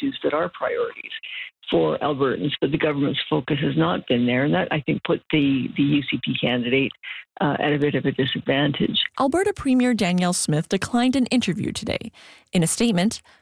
issues that are priorities for Albertans, but the government's focus has not been there. And that, I think, put the UCP candidate at a bit of a disadvantage. Alberta Premier Danielle Smith declined an interview today. In a statement,